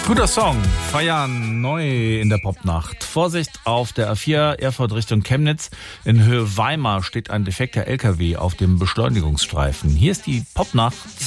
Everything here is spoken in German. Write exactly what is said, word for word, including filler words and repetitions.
Guter Song. Feiern neu in der Popnacht. Vorsicht auf der A vier Erfurt Richtung Chemnitz. In Höhe Weimar steht ein defekter L K W auf dem Beschleunigungsstreifen. Hier ist die Popnacht.